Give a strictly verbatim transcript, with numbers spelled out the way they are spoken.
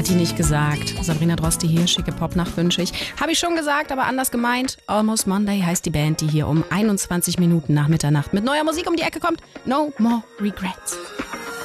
Hat die nicht gesagt. Sabrina Droste hier, schicke Popnacht wünsche ich. Habe ich schon gesagt, aber anders gemeint. Almost Monday heißt die Band, die hier um einundzwanzig Minuten nach Mitternacht mit neuer Musik um die Ecke kommt. No More Regrets.